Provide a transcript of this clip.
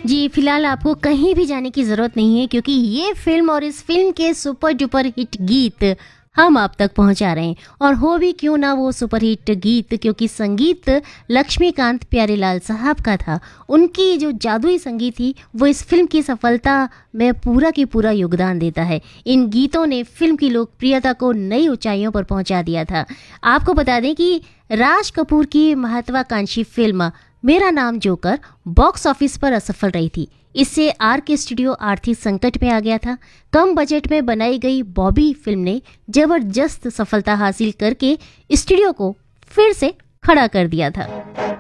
जी, फिलहाल आपको कहीं भी जाने की ज़रूरत नहीं है क्योंकि ये फ़िल्म और इस फ़िल्म के सुपर डुपर हिट गीत हम आप तक पहुंचा रहे हैं। और हो भी क्यों ना वो सुपर हिट गीत, क्योंकि संगीत लक्ष्मीकांत प्यारेलाल साहब का था। उनकी जो जादुई संगीत थी वो इस फिल्म की सफलता में पूरा की पूरा योगदान देता है। इन गीतों ने फिल्म की लोकप्रियता को नई ऊंचाइयों पर पहुंचा दिया था। आपको बता दें कि राज कपूर की महत्वाकांक्षी फिल्म मेरा नाम जोकर बॉक्स ऑफिस पर असफल रही थी। इससे आर के स्टूडियो आर्थिक संकट में आ गया था। कम बजट में बनाई गई बॉबी फिल्म ने जबरदस्त सफलता हासिल करके स्टूडियो को फिर से खड़ा कर दिया था।